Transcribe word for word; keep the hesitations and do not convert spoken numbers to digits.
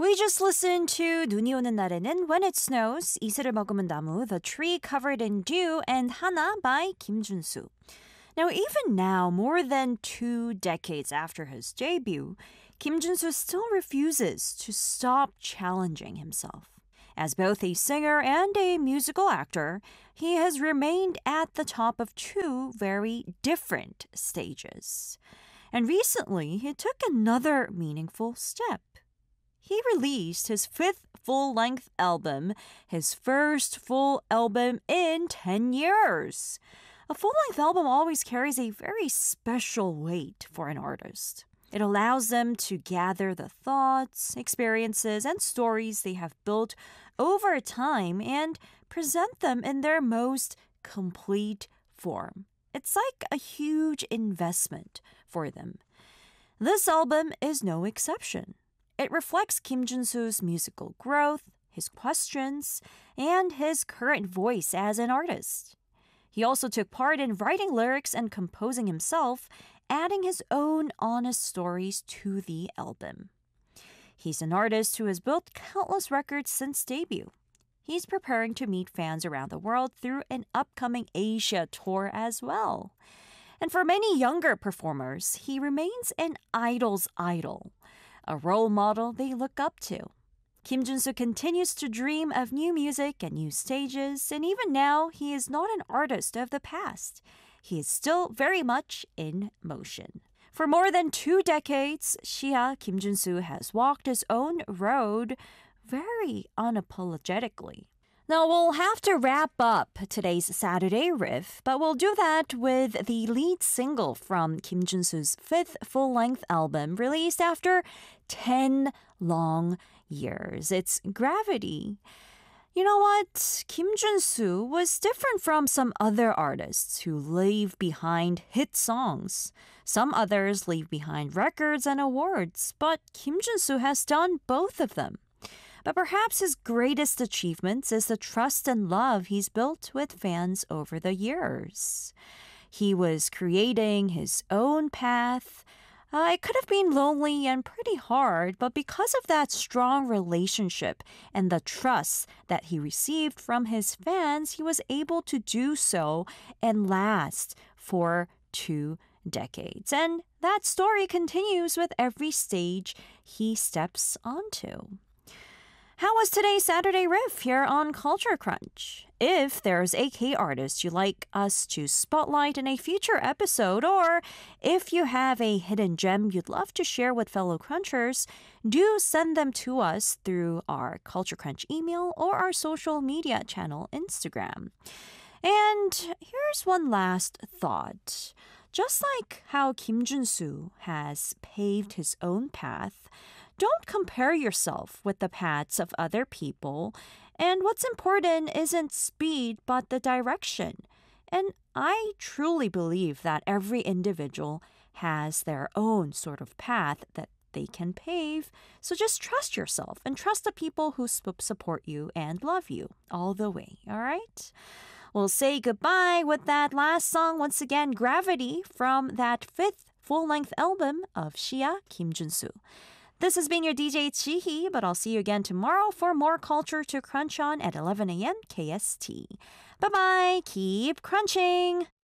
We just listened to 눈이 오는 날에는 When It Snows, 이슬을 머금은 나무, The Tree Covered in Dew, and Hana by Kim Junsu. Now, even now, more than two decades after his debut, Kim Junsu still refuses to stop challenging himself. As both a singer and a musical actor, he has remained at the top of two very different stages. And recently, he took another meaningful step. He released his fifth full-length album, his first full album in ten years. A full-length album always carries a very special weight for an artist. It allows them to gather the thoughts, experiences, and stories they have built over time and present them in their most complete form. It's like a huge investment for them. This album is no exception. It reflects Kim Junsu's musical growth, his questions, and his current voice as an artist. He also took part in writing lyrics and composing himself, adding his own honest stories to the album. He's an artist who has built countless records since debut. He's preparing to meet fans around the world through an upcoming Asia tour as well. And for many younger performers, he remains an idol's idol, a role model they look up to. Kim Junsu continues to dream of new music and new stages, and even now, he is not an artist of the past. He is still very much in motion. For more than two decades, Shia Kim Junsu has walked his own road very unapologetically. Now, we'll have to wrap up today's Saturday Riff, but we'll do that with the lead single from Kim Junsu's fifth full-length album released after ten long years. It's Gravity. You know what? Kim Junsu was different from some other artists who leave behind hit songs. Some others leave behind records and awards, but Kim Junsu has done both of them. But perhaps his greatest achievement is the trust and love he's built with fans over the years. He was creating his own path. Uh, it could have been lonely and pretty hard, but because of that strong relationship and the trust that he received from his fans, he was able to do so and last for two decades. And that story continues with every stage he steps onto. How was today's Saturday Riff here on Culture Crunch? If there's a K-artist you'd like us to spotlight in a future episode, or if you have a hidden gem you'd love to share with fellow Crunchers, do send them to us through our Culture Crunch email or our social media channel, Instagram. And here's one last thought. Just like how Kim Junsu has paved his own path, don't compare yourself with the paths of other people. And what's important isn't speed, but the direction. And I truly believe that every individual has their own sort of path that they can pave. So just trust yourself and trust the people who support you and love you all the way, all right? We'll say goodbye with that last song, once again, Gravity, from that fifth full-length album of Shia Kim Junsu. This has been your D J Chihee, but I'll see you again tomorrow for more culture to crunch on at eleven a.m. K S T. Bye-bye. Keep crunching.